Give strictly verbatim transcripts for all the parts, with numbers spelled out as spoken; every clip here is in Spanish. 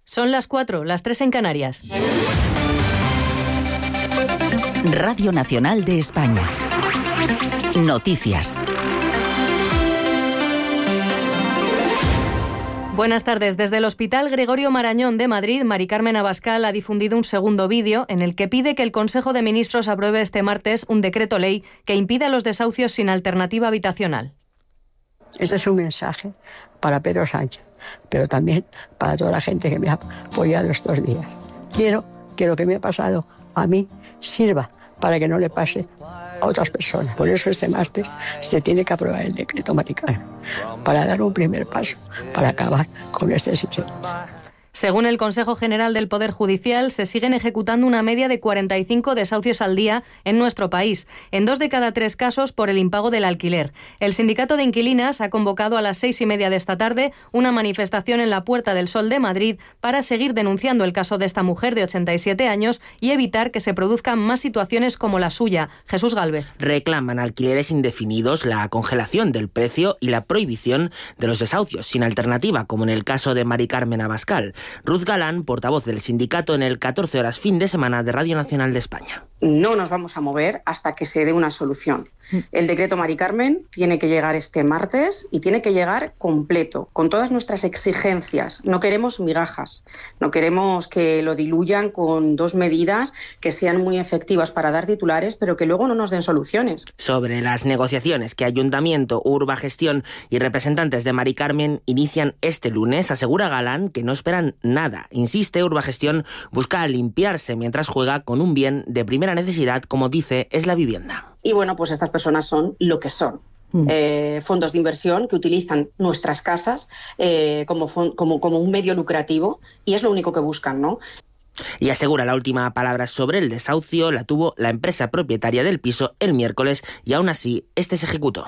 Son las cuatro, las tres en Canarias. Radio Nacional de España. Noticias. Buenas tardes. Desde el Hospital Gregorio Marañón de Madrid, Mari Carmen Abascal ha difundido un segundo vídeo en el que pide que el Consejo de Ministros apruebe este martes un decreto ley que impida los desahucios sin alternativa habitacional. Ese es un mensaje para Pedro Sánchez, pero también para toda la gente que me ha apoyado estos días. Quiero que lo que me ha pasado a mí sirva para que no le pase a otras personas. Por eso este martes se tiene que aprobar el decreto Mari Carmen, para dar un primer paso para acabar con este sistema. Según el Consejo General del Poder Judicial, se siguen ejecutando una media de cuarenta y cinco desahucios al día en nuestro país, en dos de cada tres casos por el impago del alquiler. El Sindicato de Inquilinas ha convocado a las seis y media de esta tarde una manifestación en la Puerta del Sol de Madrid para seguir denunciando el caso de esta mujer de ochenta y siete años y evitar que se produzcan más situaciones como la suya. Jesús Gálvez. Reclaman alquileres indefinidos, la congelación del precio y la prohibición de los desahucios sin alternativa, como en el caso de Mari Carmen Abascal. Ruth Galán, portavoz del sindicato en el catorce horas fin de semana de Radio Nacional de España. No nos vamos a mover hasta que se dé una solución. El decreto Mari Carmen tiene que llegar este martes y tiene que llegar completo, con todas nuestras exigencias. No queremos migajas, no queremos que lo diluyan con dos medidas que sean muy efectivas para dar titulares, pero que luego no nos den soluciones. Sobre las negociaciones que Ayuntamiento, Urbagestión y representantes de Mari Carmen inician este lunes, asegura Galán que no esperan nada. Insiste, Urbagestión busca limpiarse mientras juega con un bien de primera necesidad, como dice, es la vivienda. Y bueno, pues estas personas son lo que son. Mm. Eh, fondos de inversión que utilizan nuestras casas eh, como, como, como un medio lucrativo, y es lo único que buscan, ¿no? Y asegura la última palabra sobre el desahucio la tuvo la empresa propietaria del piso el miércoles y aún así este se ejecutó.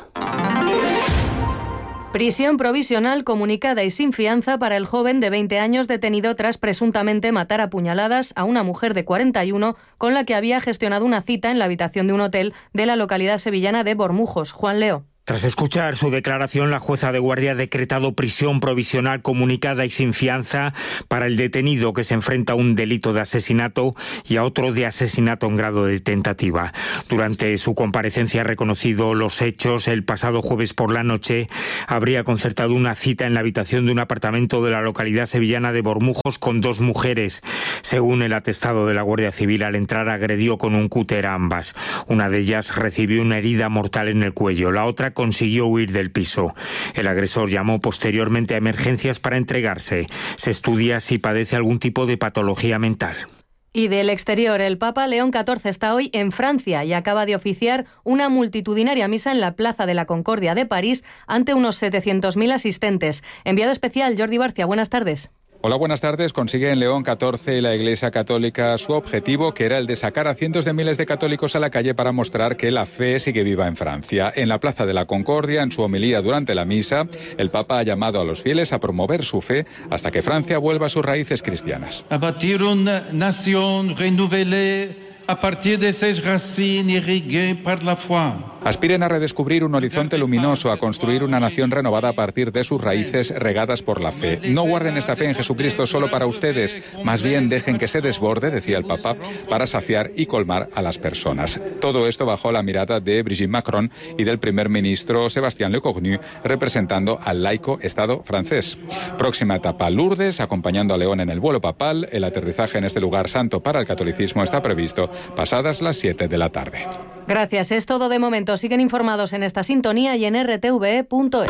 Prisión provisional comunicada y sin fianza para el joven de veinte años detenido tras presuntamente matar a puñaladas a una mujer de cuarenta y uno con la que había gestionado una cita en la habitación de un hotel de la localidad sevillana de Bormujos. Juan Leo. Tras escuchar su declaración, la jueza de guardia ha decretado prisión provisional comunicada y sin fianza para el detenido que se enfrenta a un delito de asesinato y a otro de asesinato en grado de tentativa. Durante su comparecencia ha reconocido los hechos. El pasado jueves por la noche habría concertado una cita en la habitación de un apartamento de la localidad sevillana de Bormujos con dos mujeres. Según el atestado de la Guardia Civil, al entrar agredió con un cúter a ambas. Una de ellas recibió una herida mortal en el cuello. La otra consiguió huir del piso. El agresor llamó posteriormente a emergencias para entregarse. Se estudia si padece algún tipo de patología mental. Y del exterior, el Papa León catorce está hoy en Francia y acaba de oficiar una multitudinaria misa en la Plaza de la Concordia de París ante unos setecientos mil asistentes. Enviado especial, Jordi Barcia, buenas tardes. Hola, buenas tardes. Consigue en León catorce la Iglesia Católica su objetivo, que era el de sacar a cientos de miles de católicos a la calle para mostrar que la fe sigue viva en Francia. En la Plaza de la Concordia, en su homilía durante la misa, el Papa ha llamado a los fieles a promover su fe hasta que Francia vuelva a sus raíces cristianas. A bâtir una nación renouvelée a partir de esas racines irriguées par la foi. Aspiren a redescubrir un horizonte luminoso, a construir una nación renovada a partir de sus raíces regadas por la fe. No guarden esta fe en Jesucristo solo para ustedes, más bien dejen que se desborde, decía el Papa, para saciar y colmar a las personas. Todo esto bajo la mirada de Brigitte Macron y del primer ministro Sébastien Lecornu, representando al laico Estado francés. Próxima etapa, Lourdes, acompañando a León en el vuelo papal. El aterrizaje en este lugar santo para el catolicismo está previsto pasadas las siete de la tarde. Gracias, es todo de momento. Siguen informados en esta sintonía y en r t v e punto es.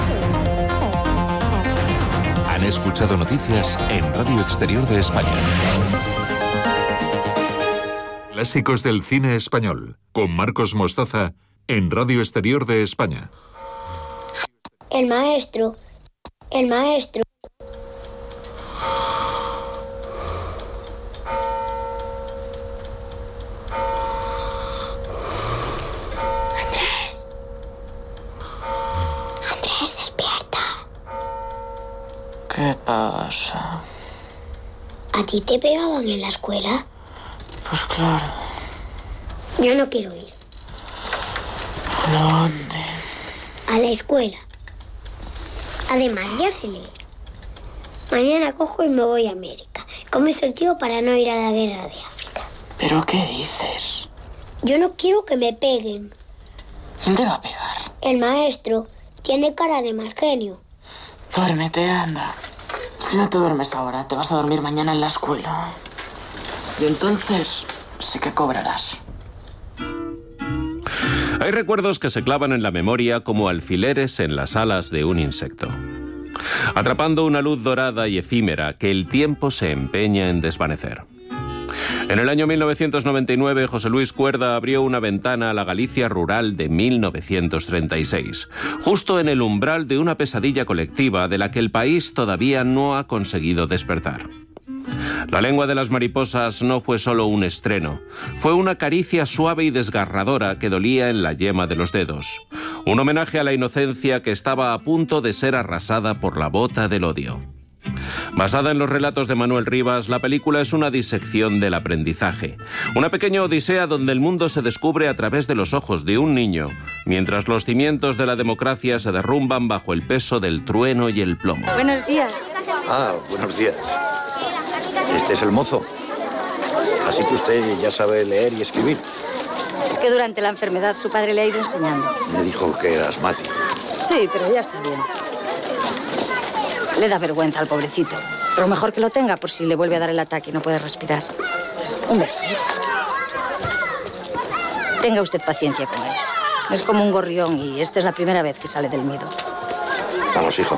Han escuchado noticias en Radio Exterior de España. Clásicos del cine español, con Marcos Mostaza, en Radio Exterior de España. El maestro, el maestro. ¿Qué pasa? ¿A ti te pegaban en la escuela? Pues claro. Yo no quiero ir. ¿A dónde? A la escuela. Además, ya sé leer. Mañana cojo y me voy a América. ¿Cómo hizo el tío para no ir a la guerra de África? ¿Pero qué dices? Yo no quiero que me peguen. ¿Quién te va a pegar? El maestro tiene cara de mal genio. Duérmete, anda. Si no te duermes ahora, te vas a dormir mañana en la escuela. Y entonces sí que cobrarás. Hay recuerdos que se clavan en la memoria como alfileres en las alas de un insecto, atrapando una luz dorada y efímera que el tiempo se empeña en desvanecer. En el año mil novecientos noventa y nueve, José Luis Cuerda abrió una ventana a la Galicia rural de mil novecientos treinta y seis, justo en el umbral de una pesadilla colectiva de la que el país todavía no ha conseguido despertar. La lengua de las mariposas no fue solo un estreno, fue una caricia suave y desgarradora que dolía en la yema de los dedos. Un homenaje a la inocencia que estaba a punto de ser arrasada por la bota del odio. Basada en los relatos de Manuel Rivas, la película es una disección del aprendizaje. Una pequeña odisea donde el mundo se descubre a través de los ojos de un niño, mientras los cimientos de la democracia se derrumban bajo el peso del trueno y el plomo. Buenos días. Ah, buenos días. Este es el mozo. Así que usted ya sabe leer y escribir. Es que durante la enfermedad su padre le ha ido enseñando. Me dijo que era asmático. Sí, pero ya está bien. Le da vergüenza al pobrecito. Pero mejor que lo tenga por si le vuelve a dar el ataque y no puede respirar. Un beso. Tenga usted paciencia con él. Es como un gorrión y esta es la primera vez que sale del nido. Vamos, hijo.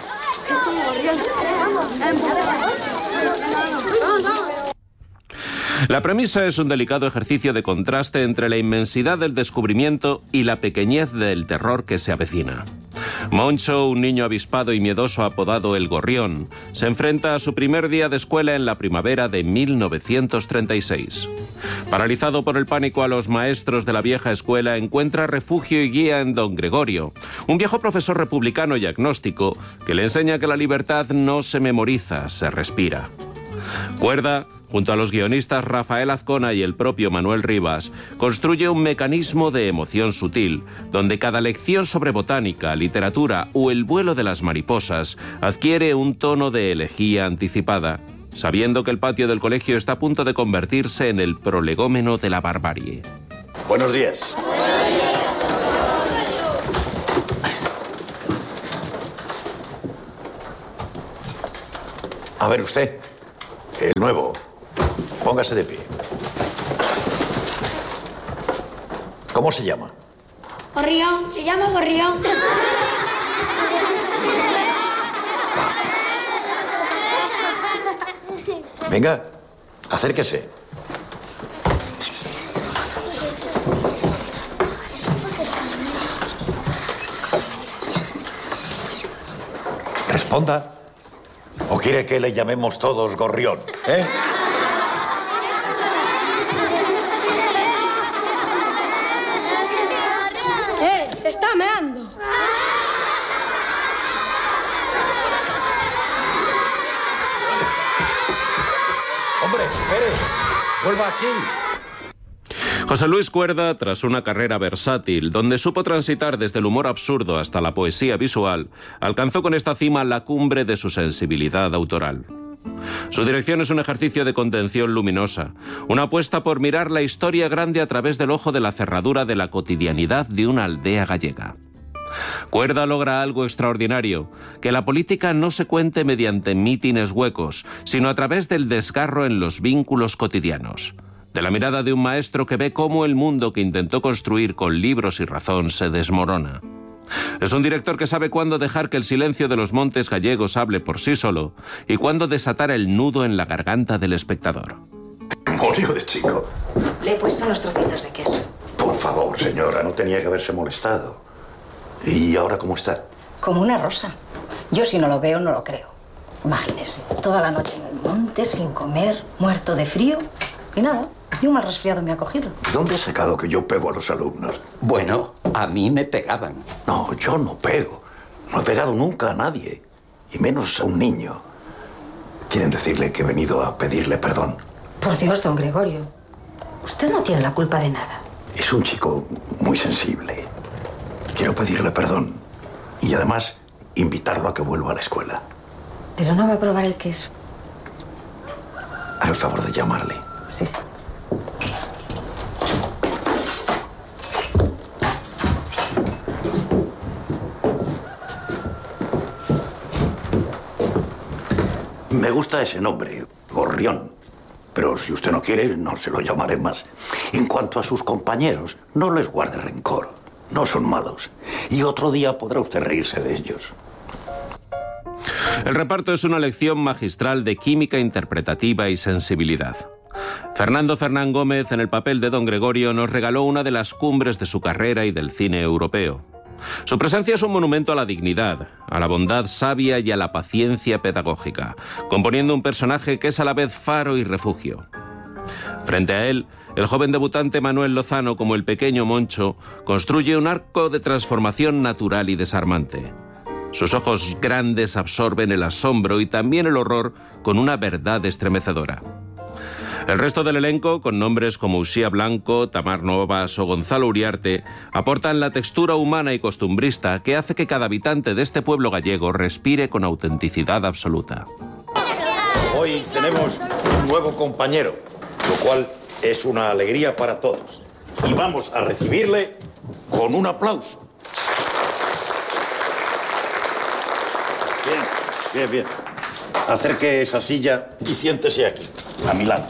La premisa es un delicado ejercicio de contraste entre la inmensidad del descubrimiento y la pequeñez del terror que se avecina. Moncho, un niño avispado y miedoso apodado El Gorrión, se enfrenta a su primer día de escuela en la primavera de mil novecientos treinta y seis. Paralizado por el pánico a los maestros de la vieja escuela, encuentra refugio y guía en don Gregorio, un viejo profesor republicano y agnóstico que le enseña que la libertad no se memoriza, se respira. Cuerda, junto a los guionistas Rafael Azcona y el propio Manuel Rivas, construye un mecanismo de emoción sutil, donde cada lección sobre botánica, literatura o el vuelo de las mariposas adquiere un tono de elegía anticipada, sabiendo que el patio del colegio está a punto de convertirse en el prolegómeno de la barbarie. Buenos días. A ver usted, el nuevo. Póngase de pie. ¿Cómo se llama? Gorrión, se llama Gorrión. Venga, acérquese. Responda. ¿O quiere que le llamemos todos Gorrión? ¿Eh? ¡Eh! ¡Se está meando! ¡Hombre, espere! ¡Vuelva aquí! José Luis Cuerda, tras una carrera versátil, donde supo transitar desde el humor absurdo hasta la poesía visual, alcanzó con esta cima la cumbre de su sensibilidad autoral. Su dirección es un ejercicio de contención luminosa, una apuesta por mirar la historia grande a través del ojo de la cerradura de la cotidianidad de una aldea gallega. Cuerda logra algo extraordinario, que la política no se cuente mediante mítines huecos, sino a través del desgarro en los vínculos cotidianos. De la mirada de un maestro que ve cómo el mundo que intentó construir con libros y razón se desmorona. Es un director que sabe cuándo dejar que el silencio de los montes gallegos hable por sí solo y cuándo desatar el nudo en la garganta del espectador. Murió de chico. Le he puesto los trocitos de queso. Por favor, señora, no tenía que haberse molestado. ¿Y ahora cómo está? Como una rosa. Yo si no lo veo, no lo creo. Imagínese, toda la noche en el monte, sin comer, muerto de frío y nada. Y un mal resfriado me ha cogido. ¿De dónde has sacado que yo pego a los alumnos? Bueno, a mí me pegaban. No, yo no pego. No he pegado nunca a nadie. Y menos a un niño. Quieren decirle que he venido a pedirle perdón. Por Dios, don Gregorio. Usted no tiene la culpa de nada. Es un chico muy sensible. Quiero pedirle perdón. Y además, invitarlo a que vuelva a la escuela. Pero no va a probar el queso. haga el favor de llamarle. Sí, sí. Me gusta ese nombre, Gorrión. Pero si usted no quiere, no se lo llamaré más. En cuanto a sus compañeros, no les guarde rencor. No son malos. Y otro día podrá usted reírse de ellos. El reparto es una lección magistral de química interpretativa y sensibilidad. Fernando Fernán Gómez, en el papel de Don Gregorio, nos regaló una de las cumbres de su carrera y del cine europeo. Su presencia es un monumento a la dignidad, a la bondad sabia y a la paciencia pedagógica, componiendo un personaje que es a la vez faro y refugio. Frente a él, el joven debutante Manuel Lozano, como el pequeño Moncho, construye un arco de transformación natural y desarmante. Sus ojos grandes absorben el asombro y también el horror con una verdad estremecedora. El resto del elenco, con nombres como Uxía Blanco, Tamar Novas o Gonzalo Uriarte, aportan la textura humana y costumbrista que hace que cada habitante de este pueblo gallego respire con autenticidad absoluta. Hoy tenemos un nuevo compañero, lo cual es una alegría para todos. Y vamos a recibirle con un aplauso. Bien, bien, bien. Acerque esa silla y siéntese aquí, a mi lado.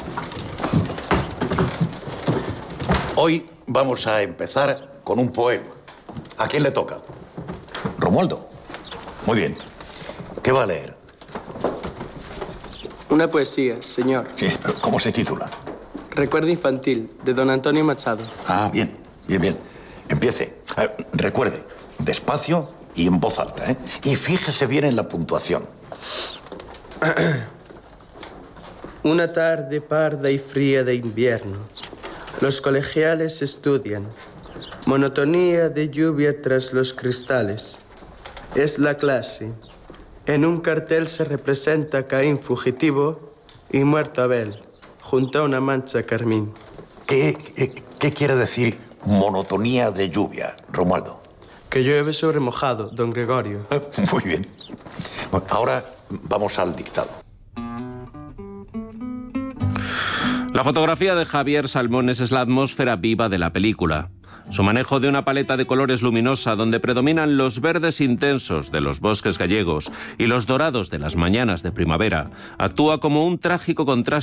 Hoy vamos a empezar con un poema. ¿A quién le toca? Romualdo. Muy bien. ¿Qué va a leer? Una poesía, señor. Sí, pero ¿cómo se titula? Recuerdo infantil, de don Antonio Machado. Ah, bien, bien, bien. Empiece. Eh, recuerde, despacio y en voz alta, ¿eh? Y fíjese bien en la puntuación. Una tarde parda y fría de invierno. Los colegiales estudian. Monotonía de lluvia tras los cristales. Es la clase. En un cartel se representa Caín fugitivo y muerto Abel, junto a una mancha carmín. ¿Qué, qué, qué quiere decir monotonía de lluvia, Romualdo? Que llueve sobre mojado, don Gregorio. Muy bien. Bueno, ahora vamos al dictado. La fotografía de Javier Salmones es la atmósfera viva de la película. Su manejo de una paleta de colores luminosa donde predominan los verdes intensos de los bosques gallegos y los dorados de las mañanas de primavera actúa como un trágico contraste